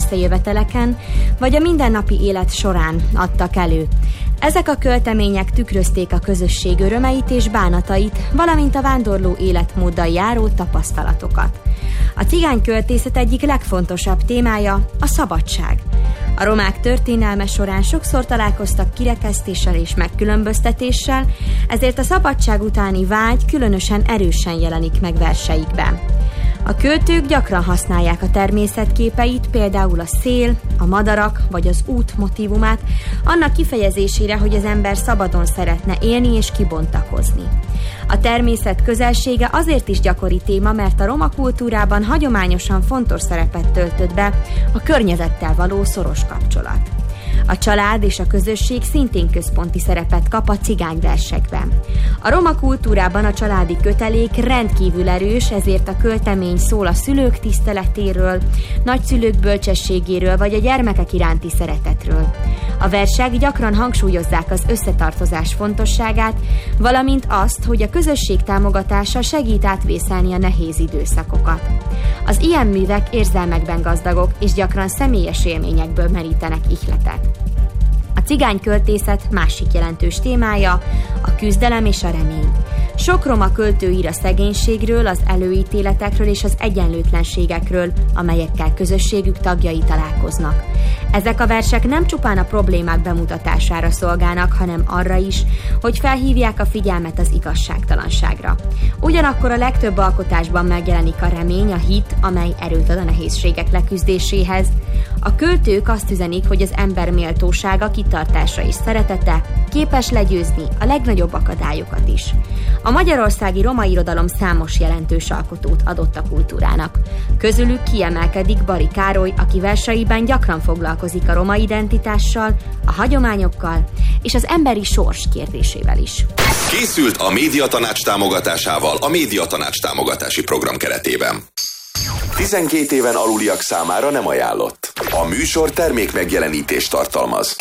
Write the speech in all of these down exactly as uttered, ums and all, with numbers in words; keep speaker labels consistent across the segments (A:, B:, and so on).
A: összejöveteleken, vagy a mindennapi élet során adtak elő. Ezek a költemények tükrözték a közösség örömeit és bánatait, valamint a vándorló életmóddal járó tapasztalatokat. A cigányköltészet egyik legfontosabb témája a szabadság. A romák történelme során sokszor találkoztak kirekesztéssel és megkülönböztetéssel, ezért a szabadság utáni vágy különösen erősen jelenik meg verseikben. A költők gyakran használják a természet képeit, például a szél, a madarak vagy az út motívumát, annak kifejezésére, hogy az ember szabadon szeretne élni és kibontakozni. A természet közelsége azért is gyakori téma, mert a roma kultúrában hagyományosan fontos szerepet töltött be a környezettel való szoros kapcsolat. A család és a közösség szintén központi szerepet kap a cigányversekben. A roma kultúrában a családi kötelék rendkívül erős, ezért a költemény szól a szülők tiszteletéről, nagyszülők bölcsességéről vagy a gyermekek iránti szeretetről. A versek gyakran hangsúlyozzák az összetartozás fontosságát, valamint azt, hogy a közösség támogatása segít átvészelni a nehéz időszakokat. Az ilyen művek érzelmekben gazdagok és gyakran személyes élményekből merítenek ihletet. A cigányköltészet másik jelentős témája a küzdelem és a remény. Sok roma költő ír a szegénységről, az előítéletekről és az egyenlőtlenségekről, amelyekkel közösségük tagjai találkoznak. Ezek a versek nem csupán a problémák bemutatására szolgálnak, hanem arra is, hogy felhívják a figyelmet az igazságtalanságra. Ugyanakkor a legtöbb alkotásban megjelenik a remény, a hit, amely erőt ad a nehézségek leküzdéséhez. A költők azt üzenik, hogy az ember méltósága, kitartása és szeretete képes legyőzni a legnagyobb akadályokat is. A magyarországi roma irodalom számos jelentős alkotót adott a kultúrának. Közülük kiemelkedik Bari Károly, aki verseiben gyakran foglalkozik a roma identitással, a hagyományokkal és az emberi sors kérdésével is.
B: Készült a Médiatanács támogatásával a Médiatanács támogatási program keretében. tizenkét éven aluliak számára nem ajánlott. A műsor termék megjelenítést tartalmaz.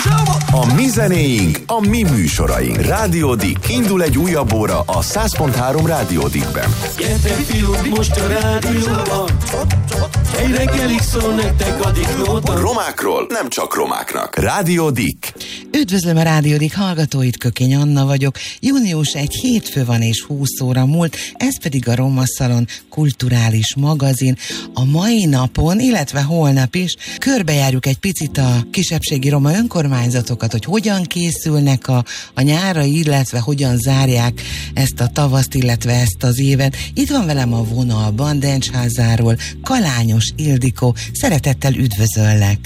B: A mi zenéink, a mi műsoraink. Rádió Dick. Indul egy újabb óra a száz pont három Rádió Dickben.
C: Gyertek fiúk, most a rádióban. Egy reggelig szól nektek a Dicknóta.
B: Romákról nem csak romáknak. Rádió Dick.
D: Üdvözlöm a Rádió Dick hallgatóit, Kökény Anna vagyok. Június egy hétfő van és húsz óra múlt, ez pedig a Roma Szalon kulturális magazin. A mai napon, illetve holnap is körbejárjuk egy picit a kisebbségi roma önkormányzatokat, hogy hogyan készülnek a, a nyárra, illetve hogyan zárják ezt a tavaszt, illetve ezt az évet. Itt van velem a vonalban Dencsházáról Kalányos Ildikó. Szeretettel üdvözöllek!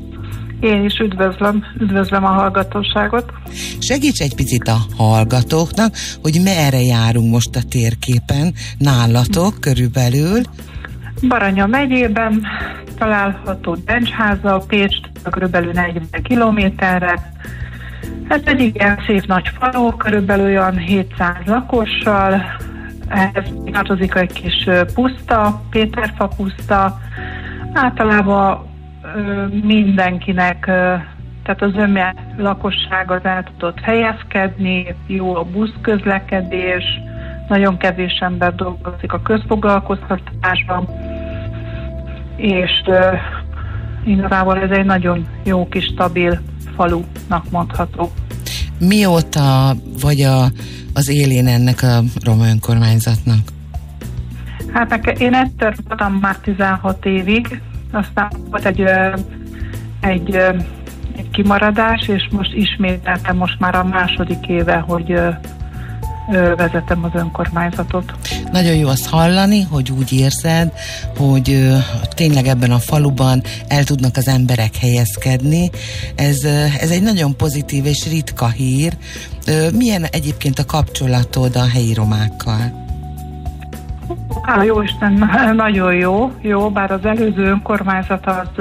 E: Én is üdvözlöm, üdvözlöm a hallgatóságot.
D: Segíts egy picit a hallgatóknak, hogy merre járunk most a térképen, nálatok körülbelül.
E: Baranya megyében található Dencsháza, Pécstől körülbelül negyven kilométerre. Ez egy igen szép nagy falu, körülbelül olyan hétszáz lakossal. Ehhez tartozik egy kis puszta, Péterfa puszta. Általában mindenkinek, tehát az önmé lakosság az el tudott helyezkedni, jó a buszközlekedés, nagyon kevés ember dolgozik a közfoglalkoztatásban, és uh, igazából ez egy nagyon jó kis stabil falunak mondható.
D: Mióta vagy a, az élén ennek a roma önkormányzatnak?
E: Hát nekem, én egyszer voltam már tizenhat évig, aztán volt egy, egy, egy kimaradás, és most ismételtem most már a második éve, hogy vezetem az önkormányzatot.
D: Nagyon jó azt hallani, hogy úgy érzed, hogy ö, tényleg ebben a faluban el tudnak az emberek helyezkedni. Ez, ö, ez egy nagyon pozitív és ritka hír. Ö, milyen egyébként a kapcsolatod a helyi romákkal?
E: Hála jó Isten, nagyon jó, jó, bár az előző önkormányzat az,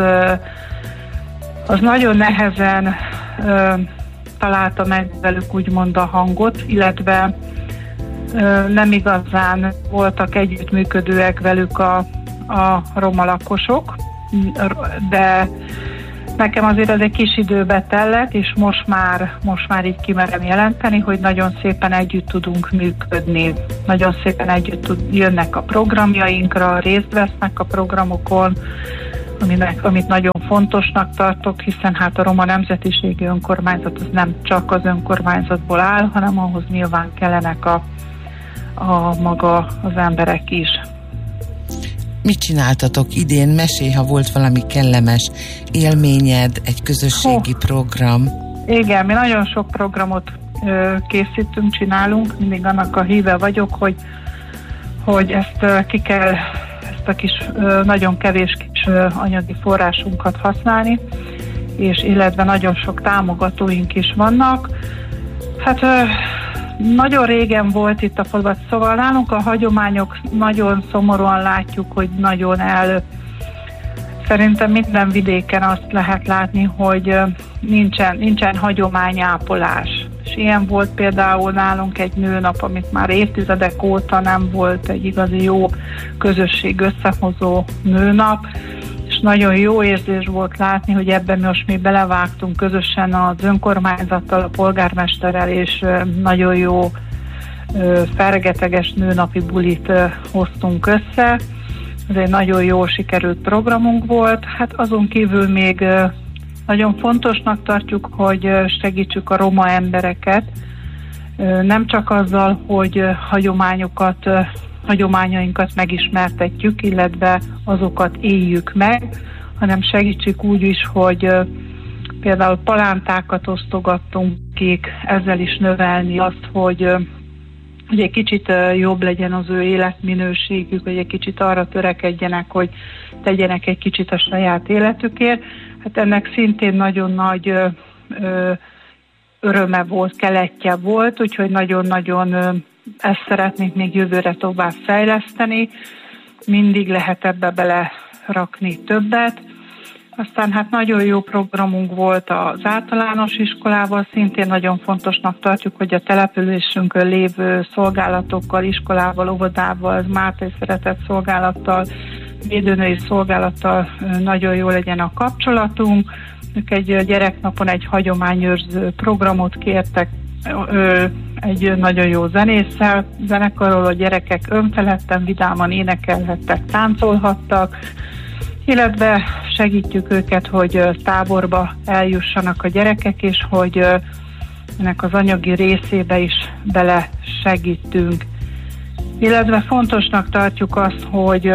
E: az nagyon nehezen ö, találta meg velük úgymond a hangot, illetve ö, nem igazán voltak együttműködőek velük a, a roma lakosok, de nekem azért ez egy kis időbe tellett, és most már, most már így kimerem jelenteni, hogy nagyon szépen együtt tudunk működni. Nagyon szépen együtt tud, jönnek a programjainkra, részt vesznek a programokon, aminek, amit nagyon fontosnak tartok, hiszen hát a roma nemzetiségi önkormányzat az nem csak az önkormányzatból áll, hanem ahhoz nyilván kellenek a, a maga az emberek is.
D: Mit csináltatok idén? Mesélj, ha volt valami kellemes élményed, egy közösségi oh. program.
E: Igen, mi nagyon sok programot ö, készítünk, csinálunk, mindig annak a híve vagyok, hogy, hogy ezt ö, ki kell, ezt a kis, ö, nagyon kevés kis ö, anyagi forrásunkat használni, és illetve nagyon sok támogatóink is vannak. Hát ö, nagyon régen volt itt a faluban, szóval nálunk a hagyományok nagyon szomorúan látjuk, hogy nagyon el... Szerintem minden vidéken azt lehet látni, hogy nincsen, nincsen hagyományápolás. És ilyen volt például nálunk egy nőnap, amit már évtizedek óta nem volt egy igazi jó közösség összehozó nőnap, és nagyon jó érzés volt látni, hogy ebben most mi belevágtunk közösen az önkormányzattal, a polgármesterrel, és nagyon jó fergeteges nőnapi bulit hoztunk össze. Ez egy nagyon jó sikerült programunk volt. Hát azon kívül még nagyon fontosnak tartjuk, hogy segítsük a roma embereket, nem csak azzal, hogy hagyományokat, hagyományainkat megismertetjük, illetve azokat éljük meg, hanem segítsük úgy is, hogy például palántákat osztogattunk kik, ezzel is növelni azt, hogy hogy egy kicsit jobb legyen az ő életminőségük, hogy egy kicsit arra törekedjenek, hogy tegyenek egy kicsit a saját életükért. Hát ennek szintén nagyon nagy ö, ö, öröme volt, keletje volt, úgyhogy nagyon-nagyon ö, ezt szeretnénk még jövőre tovább fejleszteni. Mindig lehet ebbe belerakni többet. Aztán hát nagyon jó programunk volt az általános iskolával, szintén nagyon fontosnak tartjuk, hogy a településünkön lévő szolgálatokkal, iskolával, óvodával, Máté Szeretett Szolgálattal, védőnői szolgálattal nagyon jó legyen a kapcsolatunk. Ők egy gyereknapon egy hagyományőrző programot kértek, egy nagyon jó zenésszel, zenekarról a gyerekek önfeledten, vidáman énekelhettek, táncolhattak, illetve segítjük őket, hogy táborba eljussanak a gyerekek, és hogy ennek az anyagi részébe is bele segítünk. Illetve fontosnak tartjuk azt, hogy,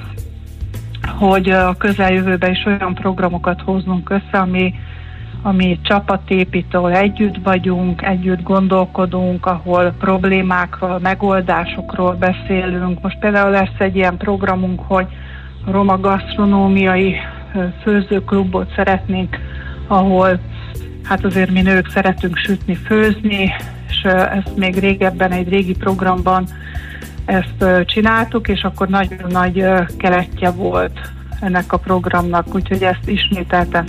E: hogy a közeljövőben is olyan programokat hoznunk össze, ami, ami csapatépítő, együtt vagyunk, együtt gondolkodunk, ahol problémákról, megoldásokról beszélünk. Most például lesz egy ilyen programunk, hogy a roma gasztronómiai főzőklubot szeretnénk, ahol hát azért mi nők szeretünk sütni, főzni, és ezt még régebben egy régi programban ezt csináltuk, és akkor nagyon nagy keletje volt ennek a programnak, úgyhogy ezt ismételten,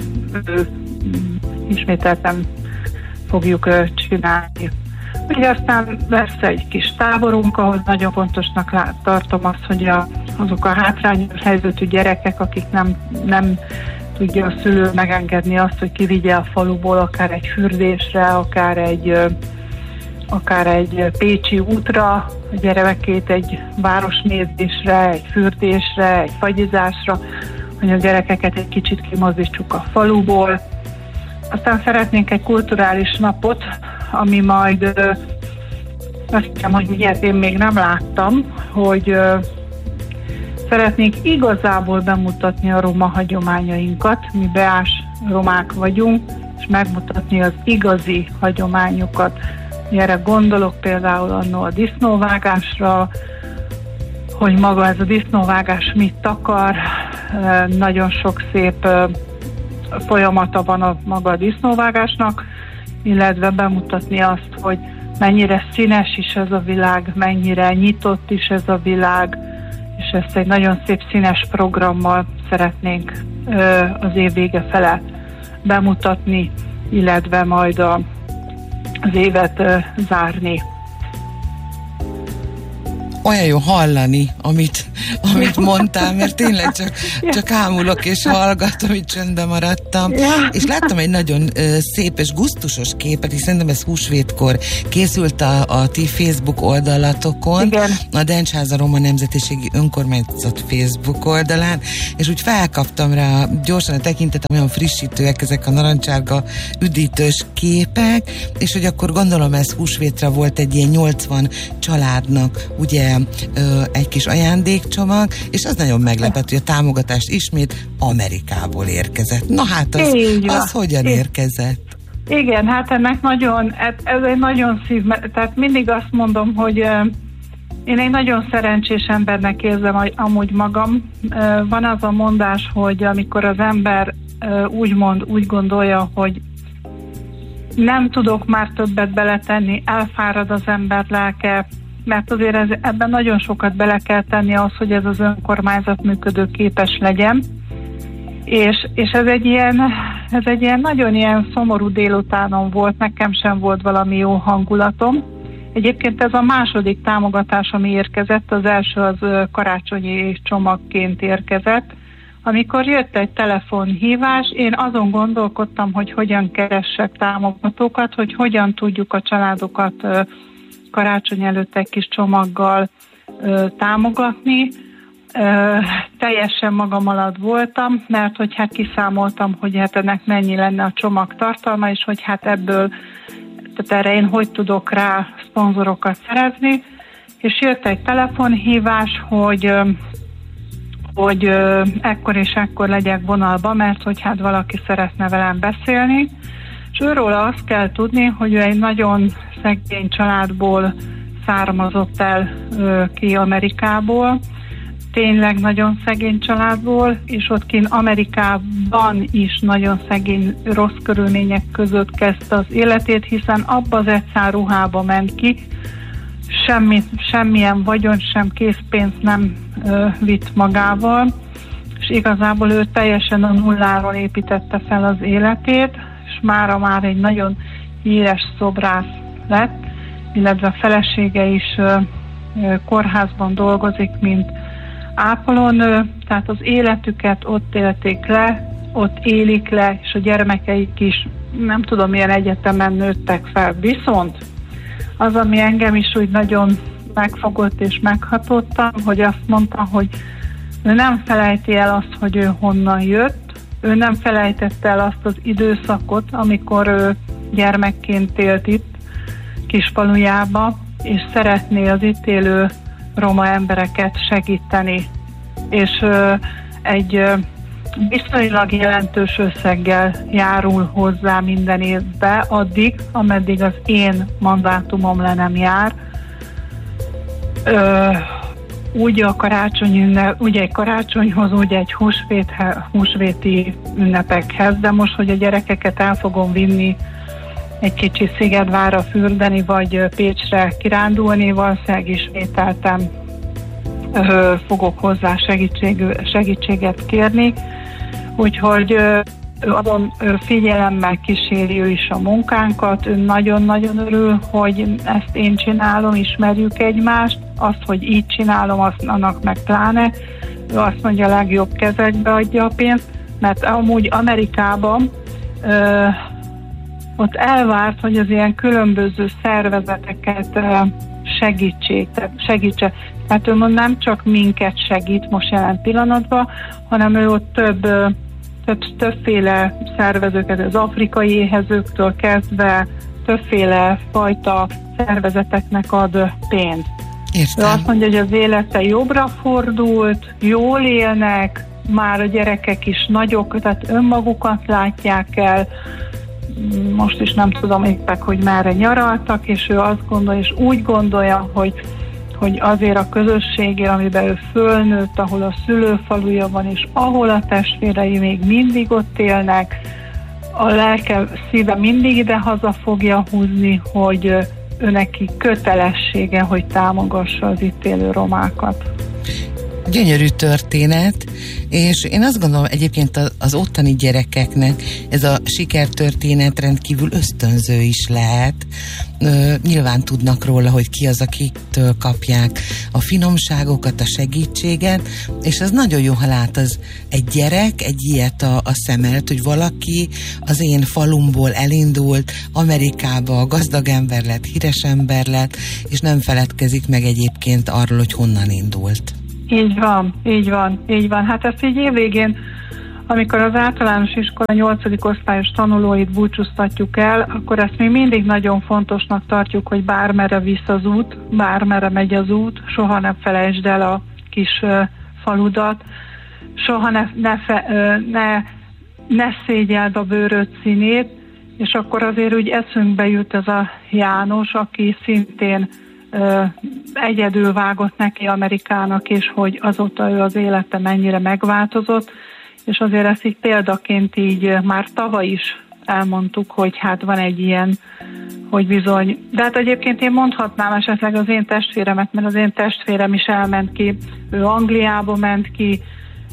E: ismételten fogjuk csinálni. Ugye aztán lesz egy kis táborunk, ahol nagyon fontosnak tartom azt, hogy a, azok a hátrányos helyzetű gyerekek, akik nem, nem tudja a szülő megengedni azt, hogy kivigye a faluból akár egy fürdésre, akár egy, akár egy pécsi útra, a gyerekét egy városnézésre, egy fürdésre, egy fagyizásra, hogy a gyerekeket egy kicsit kimozdítsuk a faluból. Aztán szeretnénk egy kulturális napot, ami majd ö, azt hiszem, hogy ilyet én még nem láttam, hogy ö, szeretnénk igazából bemutatni a roma hagyományainkat, mi beás romák vagyunk, és megmutatni az igazi hagyományokat. Erre gondolok például annó a disznóvágásra, hogy maga ez a disznóvágás mit takar, ö, nagyon sok szép ö, folyamata van a maga a disznóvágásnak, illetve bemutatni azt, hogy mennyire színes is ez a világ, mennyire nyitott is ez a világ, és ezt egy nagyon szép színes programmal szeretnénk ö, az év vége fele bemutatni, illetve majd a, az évet ö, zárni.
D: olyan jó hallani, amit, amit mondtál, mert tényleg csak, csak ámulok és hallgatom, hogy csöndben maradtam. Ja. És láttam egy nagyon uh, szép és gusztusos képet, és szerintem ez húsvétkor készült a, a ti Facebook oldalatokon, igen. A Dencsháza Roma Nemzetiségi Önkormányzat Facebook oldalán, és úgy felkaptam rá, gyorsan a tekintetem, olyan frissítőek ezek a narancsárga üdítős képek, és hogy akkor gondolom ez húsvétre volt egy ilyen nyolcvan családnak ugye ö, egy kis ajándékcsomag, és az nagyon meglepett, hogy a támogatás ismét Amerikából érkezett. Na hát az, az hogyan érkezett?
E: Igen, hát ennek nagyon, ez egy nagyon szív, tehát mindig azt mondom, hogy én egy nagyon szerencsés embernek érzem amúgy magam. Van az a mondás, hogy amikor az ember úgy mond, úgy gondolja, hogy nem tudok már többet beletenni, elfárad az ember lelke, mert azért ez, ebben nagyon sokat bele kell tenni az, hogy ez az önkormányzat működőképes legyen. És, és ez egy ilyen, ez egy ilyen nagyon ilyen szomorú délutánon volt, nekem sem volt valami jó hangulatom. Egyébként ez a második támogatás, ami érkezett, az első az karácsonyi csomagként érkezett. Amikor jött egy telefonhívás, én azon gondolkodtam, hogy hogyan keressek támogatókat, hogy hogyan tudjuk a családokat karácsony előtt egy kis csomaggal támogatni. Teljesen magam alatt voltam, mert hogy hát kiszámoltam, hogy hát ennek mennyi lenne a csomag tartalma, és hogy hát ebből, tehát erre én hogy tudok rá szponzorokat szerezni, és jött egy telefonhívás, hogy hogy ekkor és ekkor legyek vonalba, mert hogy hát valaki szeretne velem beszélni, és őről azt kell tudni, hogy ő egy nagyon szegény családból származott el ki Amerikából, tényleg nagyon szegény családból, és ott kint Amerikában is nagyon szegény, rossz körülmények között kezdte az életét, hiszen abba az egy szál ruhába ment ki, semmi, semmilyen vagyon, sem készpénzt nem ö, vitt magával, és igazából ő teljesen a nulláról építette fel az életét, és mára már egy nagyon híres szobrász lett, illetve a felesége is ö, ö, kórházban dolgozik, mint ápolónő, tehát az életüket ott élték le, ott élik le, és a gyermekeik is nem tudom milyen egyetemen nőttek fel. Viszont az, ami engem is úgy nagyon megfogott és meghatottam, hogy azt mondta, hogy ő nem felejti el azt, hogy ő honnan jött, ő nem felejtette el azt az időszakot, amikor ő gyermekként élt itt kisfalujába, és szeretné az itt élő roma embereket segíteni, és ö, egy ö, viszonylag jelentős összeggel járul hozzá minden évben, addig, ameddig az én mandátumom le nem jár. Ö, úgy a karácsony ünnep, ugye egy karácsonyhoz, ugye egy húsvét, húsvéti ünnepekhez, de most, hogy a gyerekeket el fogom vinni egy kicsi Szigedvárra fürdeni, vagy Pécsre kirándulni, valószínűleg ismételtem ö, fogok hozzá segítség, segítséget kérni. Úgyhogy ö, azon ö, figyelemmel kíséri ő is a munkánkat, ő nagyon-nagyon örül, hogy ezt én csinálom, ismerjük egymást, azt, hogy így csinálom, azt, annak meg pláne. Ő azt mondja, a legjobb kezekbe adja a pénzt, mert amúgy Amerikában ö, ott elvárt, hogy az ilyen különböző szervezeteket segítsék, segítse. Tehát ő nem csak minket segít most jelen pillanatban, hanem ő ott több, több többféle szervezőket, az afrikai éhezőktől kezdve többféle fajta szervezeteknek ad pénzt. Értem. Ő azt mondja, hogy az élete jobbra fordult, jól élnek, már a gyerekek is nagyok, tehát önmagukat látják el, most is nem tudom éppen, hogy merre nyaraltak, és ő azt gondolja, és úgy gondolja, hogy, hogy azért a közösségért, amiben ő fölnőtt, ahol a szülőfaluja van, és ahol a testvérei még mindig ott élnek, a lelke, szíve mindig ide haza fogja húzni, hogy ő neki kötelessége, hogy támogassa az itt élő romákat.
D: Gyönyörű történet, és én azt gondolom egyébként az ottani gyerekeknek ez a sikertörténet rendkívül ösztönző is lehet. Nyilván tudnak róla, hogy ki az, akiktől kapják a finomságokat, a segítséget, és az nagyon jó, ha lát az egy gyerek, egy ilyet a, a szem előtt, hogy valaki az én falumból elindult, Amerikába gazdag ember lett, híres ember lett, és nem feledkezik meg egyébként arról, hogy honnan indult.
E: Így van, így van, így van. Hát ezt így évvégén, amikor az általános iskola nyolcadik osztályos tanulóit búcsúztatjuk el, akkor ezt mi mindig nagyon fontosnak tartjuk, hogy bármerre visz az út, bármerre megy az út, soha ne felejtsd el a kis uh, faludat, soha ne, ne, fe, uh, ne, ne szégyeld a bőröd színét, és akkor azért úgy eszünkbe jut ez a János, aki szintén uh, egyedül vágott neki Amerikának, és hogy azóta ő az élete mennyire megváltozott, és azért ezt így példaként így már tavaly is elmondtuk, hogy hát van egy ilyen, hogy bizony, de hát egyébként én mondhatnám esetleg az én testvéremet, mert az én testvérem is elment ki, ő Angliába ment ki,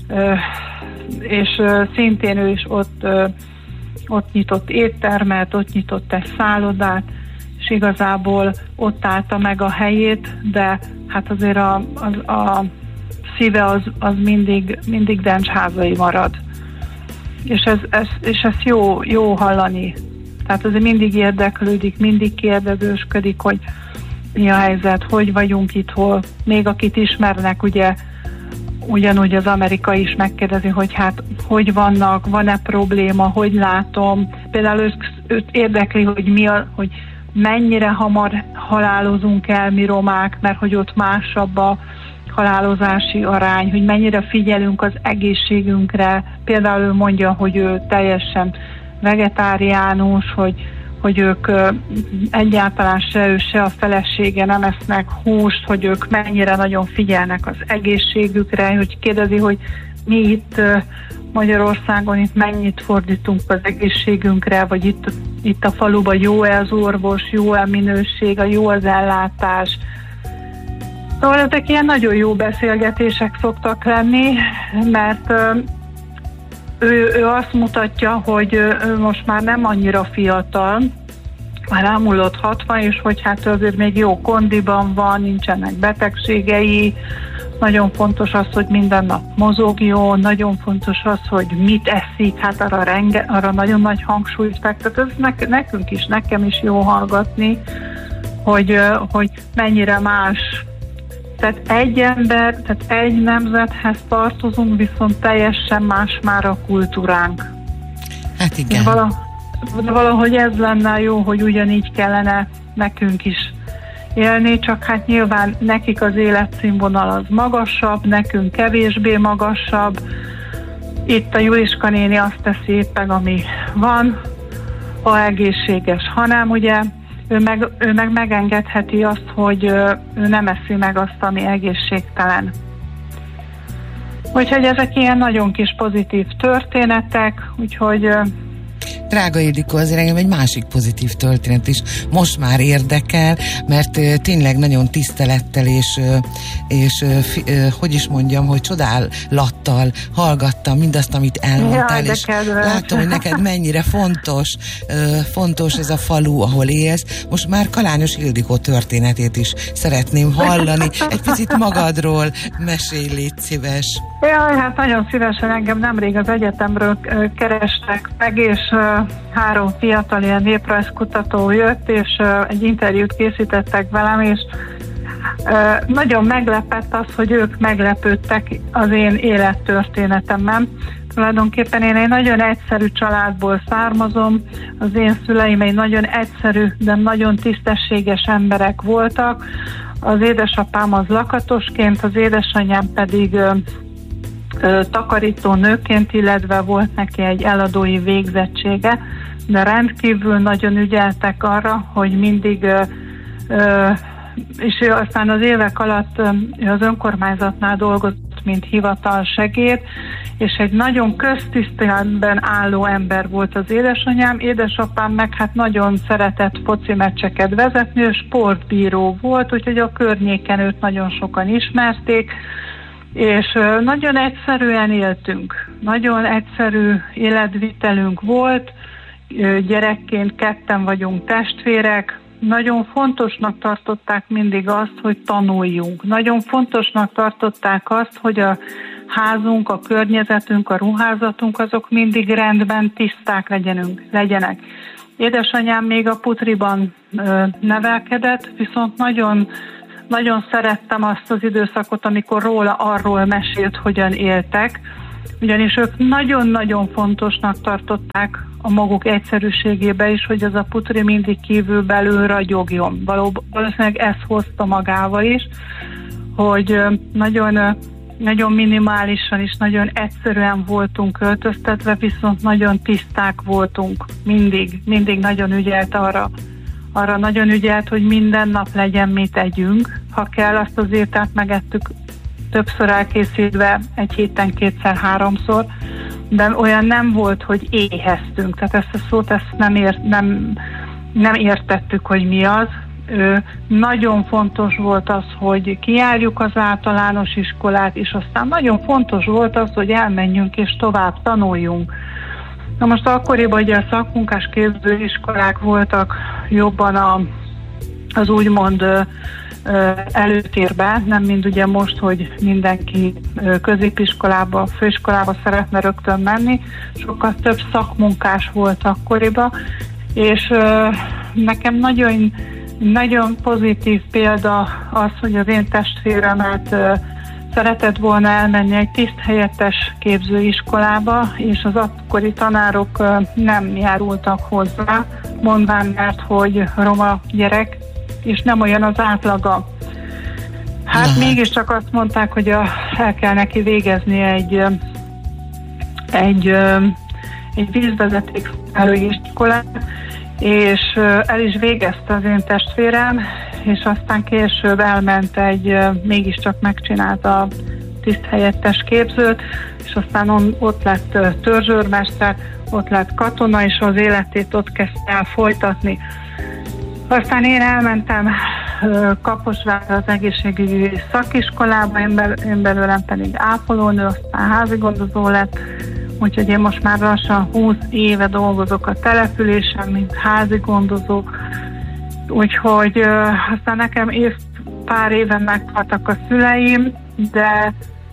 E: és szintén ő is ott, ott nyitott éttermet, ott nyitott egy szállodát, és igazából ott állta meg a helyét, de hát azért a, a, a szíve az, az mindig, mindig Dencházai marad. És ez, ez, és ez jó, jó hallani. Tehát azért mindig érdeklődik, mindig kérdezősködik, hogy mi a helyzet, hogy vagyunk itt, hol. Még akit ismernek, ugye ugyanúgy az amerikai is megkérdezi, hogy hát hogy vannak, van-e probléma, hogy látom. Például őt, őt érdekli, hogy mi a, hogy mennyire hamar halálozunk el mi romák, mert hogy ott másabb a halálozási arány, hogy mennyire figyelünk az egészségünkre. Például ő mondja, hogy ő teljesen vegetáriánus, hogy, hogy ők egyáltalán se ő, se a felesége nem esznek húst, hogy ők mennyire nagyon figyelnek az egészségükre, hogy kérdezi, hogy mi itt Magyarországon itt mennyit fordítunk az egészségünkre, vagy itt, itt a faluban jó-e az orvos, jó-e a minőség, jó az ellátás. Szóval ezek ilyen nagyon jó beszélgetések szoktak lenni, mert ő, ő azt mutatja, hogy ő most már nem annyira fiatal, már elmúlott hatvan, és hogy hát azért még jó kondiban van, nincsenek betegségei, nagyon fontos az, hogy minden nap mozogjon, nagyon fontos az, hogy mit eszik, hát arra, renge, arra nagyon nagy hangsúlyt fektet. Ez nek, nekünk is, nekem is jó hallgatni, hogy, hogy mennyire más. Tehát egy ember, tehát egy nemzethez tartozunk, viszont teljesen más már a kultúránk.
D: Hát igen.
E: Vala, valahogy ez lenne jó, hogy ugyanígy kellene nekünk is élni, csak hát nyilván nekik az életszínvonal az magasabb, nekünk kevésbé magasabb. Itt a Juliska néni azt teszi éppen, ami van, ha egészséges, hanem ugye ő meg, ő meg megengedheti azt, hogy ő nem eszi meg azt, ami egészségtelen. Úgyhogy ezek ilyen nagyon kis pozitív történetek, úgyhogy...
D: Drága Ildikó, azért engem egy másik pozitív történet is most már érdekel, mert uh, tényleg nagyon tisztelettel és, uh, és uh, fi, uh, hogy is mondjam, hogy csodálattal hallgattam mindazt, amit elmondtál,
E: ja,
D: és
E: kedves.
D: Látom, hogy neked mennyire fontos, uh, fontos ez a falu, ahol élsz. Most már Kalányos Ildikó történetét is szeretném hallani. Egy picit magadról mesélj, légy szíves.
E: Jaj, hát nagyon szívesen, engem nemrég az egyetemről kerestek meg, és uh, három fiatal ilyen néprajzkutató jött, és uh, egy interjút készítettek velem, és uh, nagyon meglepett az, hogy ők meglepődtek az én élettörténetemben. Tulajdonképpen én egy nagyon egyszerű családból származom, az én szüleim egy nagyon egyszerű, de nagyon tisztességes emberek voltak. Az édesapám az lakatosként, az édesanyám pedig uh, takarító nőként, illetve volt neki egy eladói végzettsége, de rendkívül nagyon ügyeltek arra, hogy mindig, és ő aztán az évek alatt az önkormányzatnál dolgozott, mint hivatalsegéd, és egy nagyon köztiszteletben álló ember volt az édesanyám, édesapám meg hát nagyon szeretett foci meccseket vezetni, ő sportbíró volt, úgyhogy a környéken őt nagyon sokan ismerték, És nagyon egyszerűen éltünk, nagyon egyszerű életvitelünk volt, gyerekként ketten vagyunk testvérek, nagyon fontosnak tartották mindig azt, hogy tanuljunk. Nagyon fontosnak tartották azt, hogy a házunk, a környezetünk, a ruházatunk, azok mindig rendben, tiszták legyenünk, legyenek. Édesanyám még a Putriban ö, nevelkedett, viszont nagyon, nagyon szerettem azt az időszakot, amikor róla arról mesélt, hogyan éltek, ugyanis ők nagyon-nagyon fontosnak tartották a maguk egyszerűségébe is, hogy az a Putri mindig kívül belül ragyogjon. Valószínűleg ezt hozta magával is, hogy nagyon, nagyon minimálisan és nagyon egyszerűen voltunk öltöztetve, viszont nagyon tiszták voltunk. Mindig, mindig nagyon ügyelt arra, arra nagyon ügyelt, hogy minden nap legyen mit együnk. Ha kell, azt az ételt megettük többször elkészítve, egy héten kétszer-háromszor, de olyan nem volt, hogy éheztünk. Tehát ezt a szót ezt nem, ért, nem, nem értettük, hogy mi az. Ö, nagyon fontos volt az, hogy kijárjuk az általános iskolát, és aztán nagyon fontos volt az, hogy elmenjünk és tovább tanuljunk. Na most akkoriban ugye a szakmunkás képzőiskolák voltak jobban a, az úgymond előtérbe, nem mind ugye most, hogy mindenki középiskolába, főiskolába szeretne rögtön menni, sokkal több szakmunkás volt akkoriban, és nekem nagyon, nagyon pozitív példa az, hogy az én testvéremet szeretett volna elmenni egy tiszthelyettes képzőiskolába, és az akkori tanárok nem járultak hozzá, mondván, mert hogy roma gyerek, és nem olyan az átlaga. Hát Lehet. mégiscsak azt mondták, hogy a, el kell neki végezni egy, egy, egy vízvezeték iskolát, és el is végezte az én testvérem, és aztán később elment egy, mégiscsak megcsinálta a tiszthelyettes képzőt, és aztán on, ott lett törzsőrmester, ott lett katona, és az életét ott kezdte el folytatni. Aztán én elmentem Kaposvárra az egészségügyi szakiskolába, én, bel- én belőlem pedig ápolónő, aztán házigondozó lett, úgyhogy én most már lassan húsz éve dolgozok a településen, mint házigondozó, úgyhogy uh, aztán nekem év, pár éven meghaltak a szüleim, de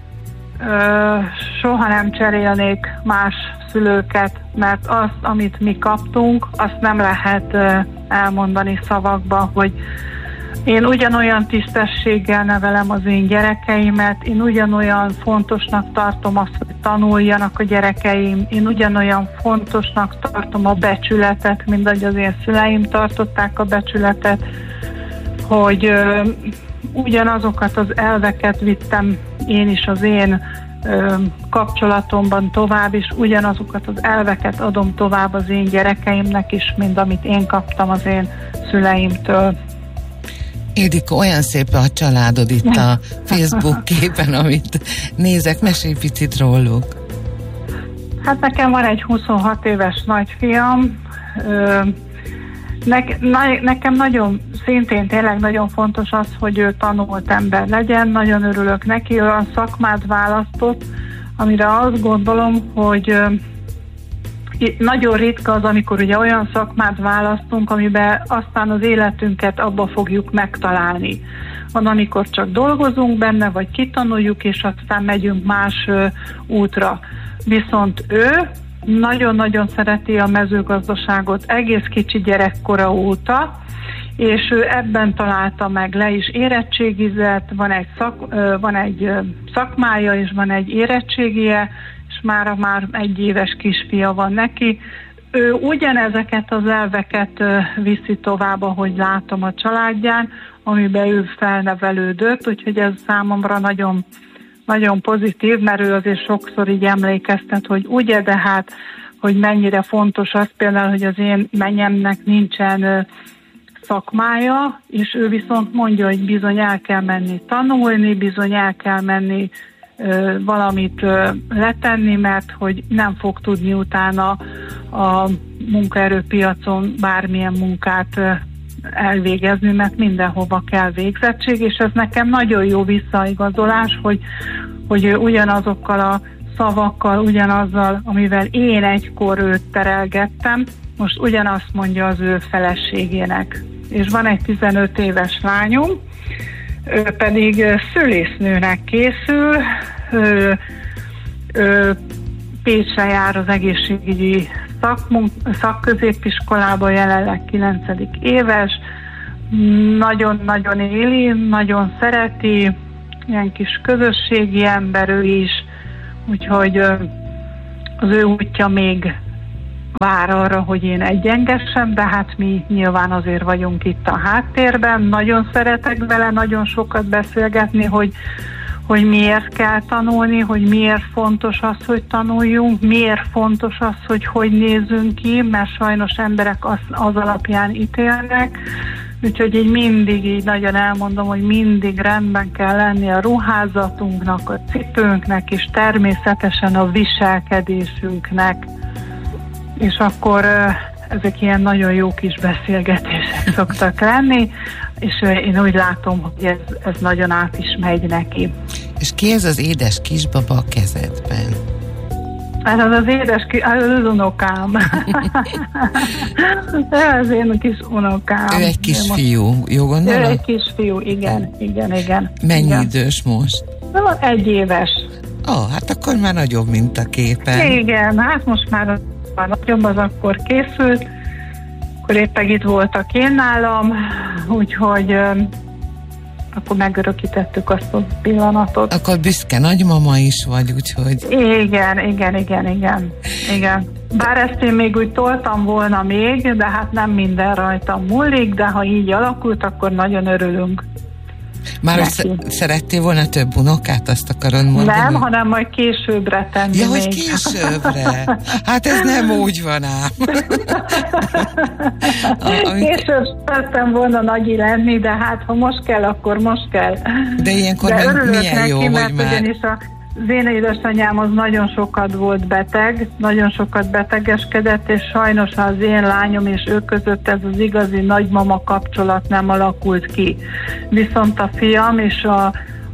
E: uh, soha nem cserélnék más szülőket, mert azt, amit mi kaptunk, azt nem lehet uh, elmondani szavakba, hogy én ugyanolyan tisztességgel nevelem az én gyerekeimet, én ugyanolyan fontosnak tartom azt, hogy tanuljanak a gyerekeim, én ugyanolyan fontosnak tartom a becsületet, mint ahogy az én szüleim tartották a becsületet, hogy ö, ugyanazokat az elveket vittem én is az én ö, kapcsolatomban tovább, és ugyanazokat az elveket adom tovább az én gyerekeimnek is, mint amit én kaptam az én szüleimtől.
D: Édika, olyan szép a családod itt a Facebook képen, amit nézek, mesélj picit róluk.
E: Hát nekem van egy huszonhat éves nagyfiam, ne, nekem nagyon, szintén tényleg nagyon fontos az, hogy ő tanult ember legyen, nagyon örülök neki, olyan szakmát választott, amire azt gondolom, hogy nagyon ritka az, amikor ugye olyan szakmát választunk, amiben aztán az életünket abba fogjuk megtalálni. Van, amikor csak dolgozunk benne, vagy kitanuljuk, és aztán megyünk más ö, útra. Viszont ő nagyon-nagyon szereti a mezőgazdaságot egész kicsi gyerekkora óta, és ő ebben találta meg, le is érettségizett, van egy, szak, ö, van egy ö, szakmája, és van egy érettségie, és mára már egy éves kisfia van neki. Ő ugyanezeket az elveket viszi tovább, ahogy látom a családján, amiben ő felnevelődött, úgyhogy ez számomra nagyon, nagyon pozitív, mert ő azért sokszor így emlékeztet, hogy ugye, de hát, hogy mennyire fontos az például, hogy az én menyemnek nincsen szakmája, és ő viszont mondja, hogy bizony el kell menni tanulni, bizony el kell menni valamit letenni, mert hogy nem fog tudni utána a munkaerőpiacon bármilyen munkát elvégezni, mert mindenhova kell végzettség, és ez nekem nagyon jó visszaigazolás, hogy, hogy ő ugyanazokkal a szavakkal, ugyanazzal, amivel én egykor őt terelgettem, most ugyanazt mondja az ő feleségének. És van egy tizenöt éves lányom, ő pedig szülésznőnek készül, ő, ő Pécsre jár az egészségügyi szakmunk- szakközépiskolába, jelenleg kilencedik éves, nagyon-nagyon éli, nagyon szereti, ilyen kis közösségi ember ő is, úgyhogy az ő útja még vár arra, hogy én egyengessem, de hát mi nyilván azért vagyunk itt a háttérben, nagyon szeretek vele nagyon sokat beszélgetni, hogy hogy miért kell tanulni, hogy miért fontos az, hogy tanuljunk, miért fontos az, hogy hogy nézzünk ki, mert sajnos emberek az, az alapján ítélnek, úgyhogy így mindig így nagyon elmondom, hogy mindig rendben kell lenni a ruházatunknak, a cipőnknek, és természetesen a viselkedésünknek, és akkor ezek ilyen nagyon jó kis beszélgetések szoktak lenni, és én úgy látom, hogy ez, ez nagyon át is megy neki.
D: És ki ez az édes kisbaba a kezedben?
E: Ez az az édes kis, az az unokám. Ez az én kis unokám.
D: Ő egy kisfiú, jó gondolom?
E: Ő egy kisfiú, igen, igen, igen.
D: Mennyi
E: igen.
D: idős most?
E: Egy éves.
D: Ó, oh, hát akkor már nagyobb, mint a képen.
E: Igen, hát most már a nagyobb az akkor készült, akkor éppen itt voltak én nálam, úgyhogy um, akkor megörökítettük azt a pillanatot.
D: Akkor büszke nagymama is vagy, úgyhogy...
E: Igen, igen, igen, igen, igen. Bár ezt én még úgy toltam volna még, de hát nem minden rajtam múlik, de ha így alakult, akkor nagyon örülünk.
D: Már sz- szerettél volna több unokát, azt akarod mondani?
E: Nem, hanem majd későbbre tenni.
D: Ja,
E: még.
D: hogy későbbre. Hát ez nem úgy van ám.
E: Amik... Később szerettem volna nagyi lenni, de hát ha most kell, akkor most kell.
D: De ilyenkor
E: de
D: meg milyen
E: neki,
D: jó,
E: mert
D: hogy már...
E: ugyanis a az én édesanyám az nagyon sokat volt beteg, nagyon sokat betegeskedett, és sajnos az én lányom és ő között ez az igazi nagymama kapcsolat nem alakult ki. Viszont a fiam és a,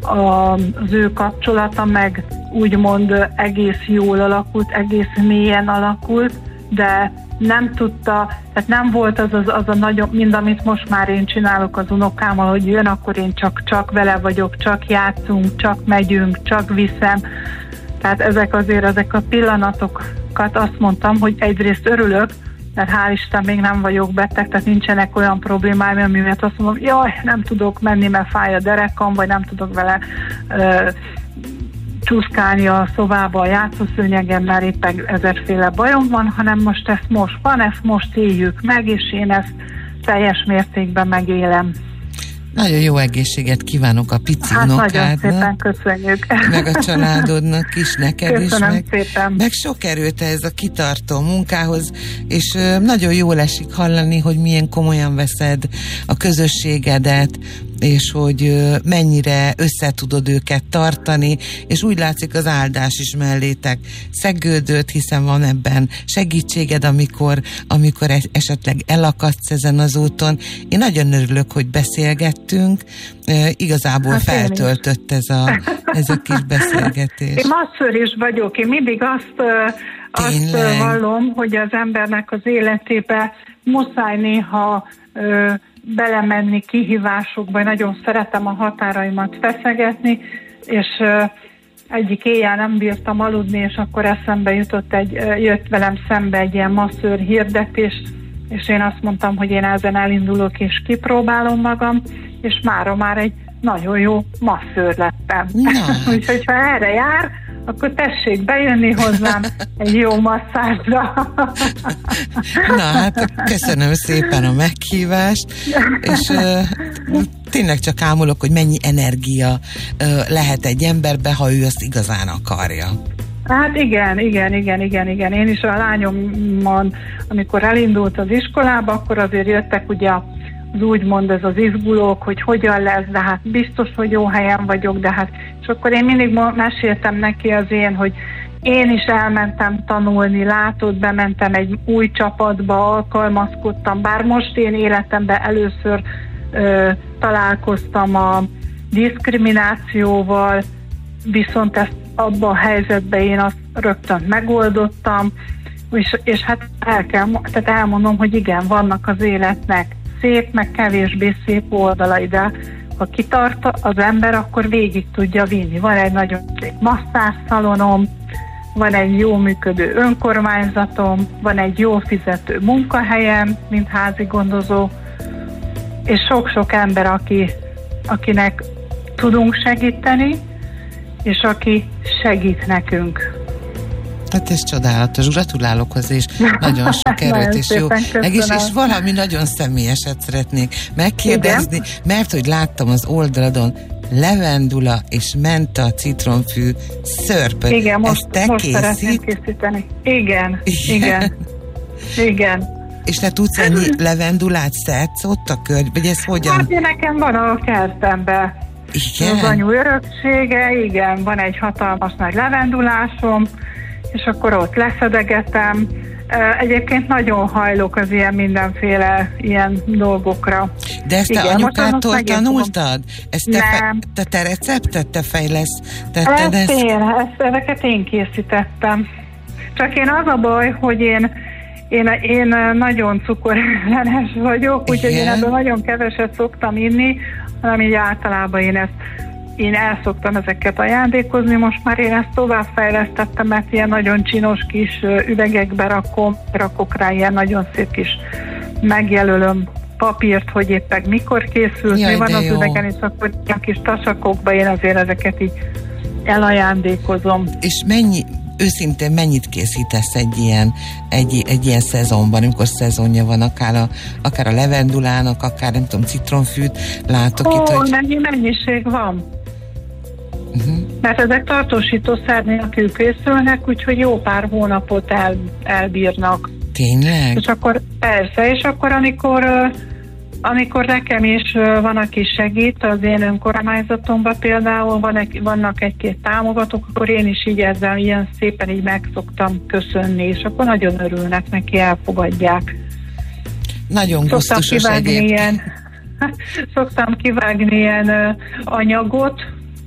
E: a, az ő kapcsolata meg úgymond egész jól alakult, egész mélyen alakult, de nem tudta, tehát nem volt az, az, az a nagyon, mind amit most már én csinálok az unokámmal, hogy jön, akkor én csak, csak vele vagyok, csak játszunk, csak megyünk, csak viszem. Tehát ezek azért, ezek a pillanatokat azt mondtam, hogy egyrészt örülök, mert hál' Isten még nem vagyok beteg, tehát nincsenek olyan problémáim, amiért azt mondom, jaj, nem tudok menni, mert fáj a derekam, vagy nem tudok vele uh, csúszkálni a szobába a játszószőnyegen, mert éppen ezerféle bajom van, hanem most ez most van, ezt most éljük meg, és én ezt teljes mértékben megélem.
D: Nagyon jó egészséget kívánok a pici
E: hát
D: unokádnak.
E: Nagyon szépen köszönjük.
D: Meg a családodnak is, neked
E: Köszönöm
D: is. Meg,
E: szépen.
D: meg sok erőt ez a kitartó munkához, és ö, nagyon jól esik hallani, hogy milyen komolyan veszed a közösségedet, és hogy ö, mennyire össze tudod őket tartani, és úgy látszik az áldás is mellétek szegődött, hiszen van ebben segítséged, amikor, amikor esetleg elakadsz ezen az úton. Én nagyon örülök, hogy beszélgettünk, ö, igazából hát feltöltött ez a, ez a kis beszélgetés.
E: Én masször is vagyok, én mindig azt, azt vallom, hogy az embernek az életébe muszáj néha ö, belemenni kihívásokba, nagyon szeretem a határaimat feszegetni, és ö, egyik éjjel nem bírtam aludni, és akkor eszembe jutott egy, ö, jött velem szembe egy ilyen masszőr hirdetés, és én azt mondtam, hogy én ezen elindulok, és kipróbálom magam, és mára már egy nagyon jó masszőr lettem. Úgyhogy ha erre jár, akkor tessék bejönni hozzám egy jó masszázsra.
D: Na hát köszönöm szépen a meghívást, és uh, tényleg csak ámulok, hogy mennyi energia uh, lehet egy emberbe, ha ő azt igazán akarja.
E: Hát igen, igen, igen, igen, igen. Én is a lányommal, amikor elindult az iskolába, akkor azért jöttek ugye az úgymond ez az izgulók, hogy hogyan lesz, de hát biztos, hogy jó helyen vagyok, de hát, és akkor én mindig meséltem neki az én, hogy én is elmentem tanulni, látod, bementem egy új csapatba, alkalmazkodtam, bár most én életemben először ö, találkoztam a diszkriminációval, viszont ezt abban a helyzetben én azt rögtön megoldottam, és, és hát el kell, tehát elmondom, hogy igen, vannak az életnek szép, meg kevésbé szép oldalai, de ha kitart az ember, akkor végig tudja vinni. Van egy nagyon szép masszásszalonom, van egy jó működő önkormányzatom, van egy jó fizető munkahelyem, mint házigondozó, és sok-sok ember, aki, akinek tudunk segíteni, és aki segít nekünk.
D: Hát ez csodálatos, gratulálok hozzá, és nagyon sok erőt, és jó egész, és valami nagyon személyeset szeretnék megkérdezni, igen? Mert hogy láttam az oldaladon levendula és menta citromfű szörpöt.
E: Igen, most,
D: te
E: most
D: készít?
E: szeretném készíteni. Igen, igen, igen. igen.
D: És te tudsz ennyi levendulát szedsz ott a körny, vagy ez hogyan?
E: Hát én nekem van a kertemben.
D: Igen?
E: Az anyu öröksége, igen, van egy hatalmas nagy levendulásom, és akkor ott leszedegetem. Egyébként nagyon hajlok az ilyen mindenféle ilyen dolgokra.
D: De ezt te anyukától tanultad? Ezt te,
E: fe,
D: te, te receptet te fejlesz?
E: Ezt, ezt én, ezt, ezeket én készítettem. Csak én az a baj, hogy én Én, én nagyon cukorellenes vagyok, úgyhogy én ebből nagyon keveset szoktam inni, hanem így általában én ezt én el szoktam ezeket ajándékozni, most már én ezt továbbfejlesztettem, mert ilyen nagyon csinos kis üvegekbe rakom, rakok rá ilyen nagyon szép kis megjelölöm papírt, hogy éppen mikor készült, mi van az jó. üvegen, és akkor ilyen kis tasakokba én azért ezeket így elajándékozom.
D: És mennyi, őszintén mennyit készítesz egy ilyen, egy, egy ilyen szezonban, amikor szezonja van, akár a, akár a levendulának, akár nem tudom, citromfűt látok
E: Ó,
D: itt, hogy...
E: mennyi mennyiség van.
D: Uh-huh.
E: Mert ezek tartósítószer nélkül készülnek, úgyhogy jó pár hónapot el, elbírnak.
D: Tényleg?
E: És akkor persze, és akkor amikor, amikor nekem is van, aki segít, az én önkormányzatomban például van egy, vannak egy-két támogatók, akkor én is így ezzel ilyen szépen így meg szoktam köszönni, és akkor nagyon örülnek neki, elfogadják.
D: Nagyon gusztusos egyébként.
E: Ilyen, szoktam kivágni ilyen anyagot,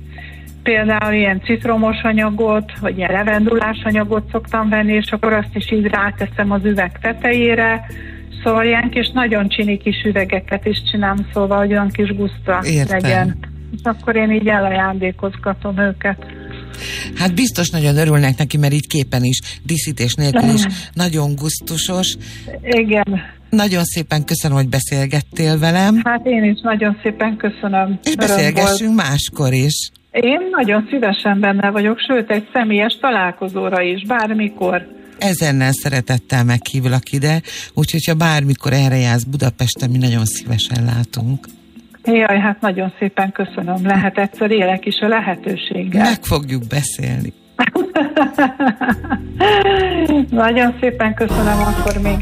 E: például ilyen citromos anyagot, vagy ilyen levendulás anyagot szoktam venni, és akkor azt is így ráteszem az üveg tetejére, szóval ilyen kis nagyon csini kis üvegeket is csinálom, szóval hogy olyan kis guszta legyen. És akkor én így elajándékozgatom őket.
D: Hát biztos nagyon örülnek neki, mert így képen is, díszítés nélkül is nagyon gusztusos.
E: Igen.
D: Nagyon szépen köszönöm, hogy beszélgettél velem.
E: Hát én is nagyon szépen köszönöm.
D: És beszélgessünk máskor is.
E: Én nagyon szívesen benne vagyok, sőt egy személyes találkozóra is, bármikor.
D: Ezennel szeretettel meghívlak ide, úgyhogy ha bármikor erre jársz Budapesten, mi nagyon szívesen látunk.
E: Jaj, hát nagyon szépen köszönöm. Lehet egyszer élek is a lehetőséggel.
D: Meg fogjuk beszélni.
E: Nagyon szépen köszönöm akkor még